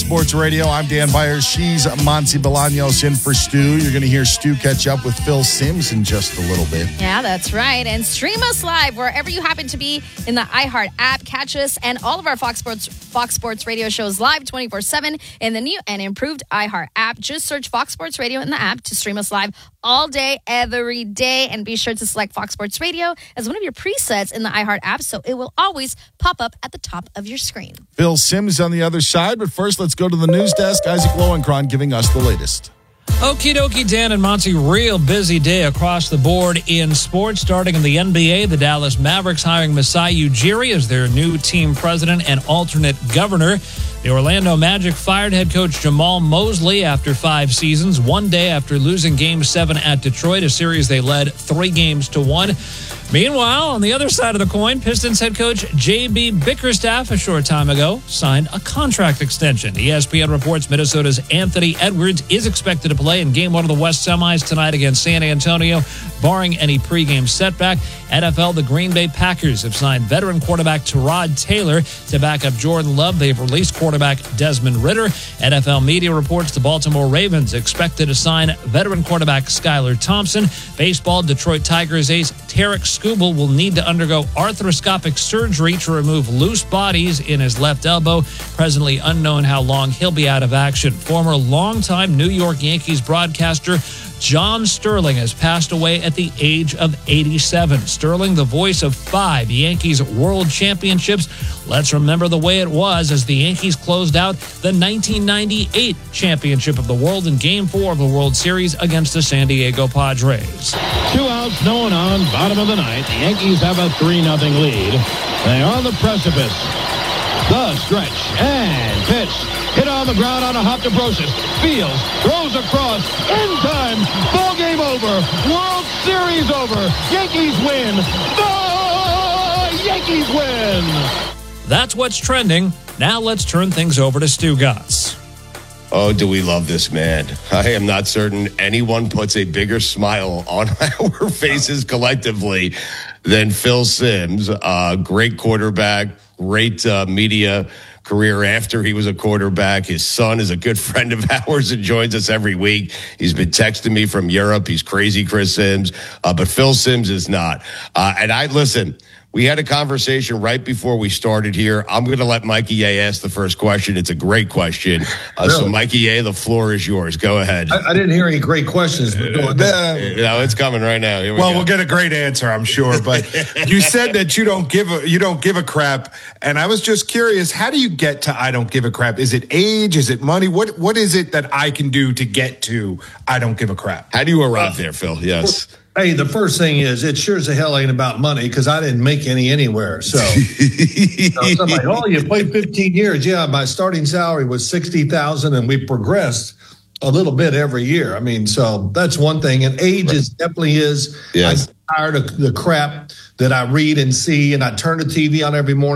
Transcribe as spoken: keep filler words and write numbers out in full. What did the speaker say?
Sports Radio. I'm Dan Byers. She's Monty Bolaños in for Stu. You're going to hear Stu catch up with Phil Simms in just a little bit. Yeah, that's right. And stream us live wherever you happen to be in the iHeart app. Catch us and all of our Fox Sports Fox Sports Radio shows live twenty-four seven in the new and improved iHeart app. Just search Fox Sports Radio in the app to stream us live all day, every day. And be sure to select Fox Sports Radio as one of your presets in the iHeart app so it will always pop up at the top of your screen. Phil Simms on the other side, but first let's go to the news desk. Isaac Lowenkron giving us the latest. Okie dokie, Dan and Monty. Real busy day across the board in sports. Starting in the N B A, the Dallas Mavericks hiring Masai Ujiri as their new team president and alternate governor. The Orlando Magic fired head coach Jamal Mosley after five seasons, one day after losing Game seven at Detroit, a series they led three games to one. Meanwhile, on the other side of the coin, Pistons head coach J B Bickerstaff a short time ago signed a contract extension. E S P N reports Minnesota's Anthony Edwards is expected to play in Game one of the West Semis tonight against San Antonio, barring any pregame setback. N F L, the Green Bay Packers have signed veteran quarterback Tyrod Taylor to back up Jordan Love. They've released quarterback Desmond Ridder. N F L media reports the Baltimore Ravens expected to sign veteran quarterback Skylar Thompson. Baseball, Detroit Tigers ace Tarek Skubal will need to undergo arthroscopic surgery to remove loose bodies in his left elbow. Presently unknown how long he'll be out of action. Former longtime New York Yankees broadcaster John Sterling has passed away at the age of eighty-seven. Sterling, the voice of five Yankees World Championships. Let's remember the way it was as the Yankees closed out the nineteen ninety-eight championship of the world in Game four of the World Series against the San Diego Padres. Two outs, no one on, bottom of the ninth. The Yankees have a three nothing lead. They are on the precipice. The stretch and pitch. Hit on the ground on a hop to Brosius. Fields, throws across, in time. Ball game over. World Series over. Yankees win. The Yankees win. That's what's trending. Now let's turn things over to Stu Gatz. Oh, do we love this man? I am not certain anyone puts a bigger smile on our faces collectively than Phil Simms. Uh, great quarterback, great uh, media career after he was a quarterback. His son is a good friend of ours and joins us every week. He's been texting me from Europe. He's crazy, Chris Simms. Uh, but Phil Simms is not. Uh, and I, listen, we had a conversation right before we started here. I'm going to let Mikey A ask the first question. It's a great question. Uh, really? So, Mikey A, the floor is yours. Go ahead. I, I didn't hear any great questions. But go ahead. Uh, no, it's coming right now. Here we well, go. We'll get a great answer, I'm sure. But you said that you don't give a you don't give a crap, and I was just curious. How do you get to I don't give a crap? Is it age? Is it money? What What is it that I can do to get to I don't give a crap? How do you arrive uh, there, Phil? Yes. Hey, the first thing is, it sure as the hell ain't about money because I didn't make any anywhere. So, you know, somebody, oh, you played fifteen years. Yeah, my starting salary was sixty thousand dollars, and we progressed a little bit every year. I mean, so that's one thing. And age right. is definitely is. Yes. I'm tired of the crap that I read and see, and I turn the T V on every morning.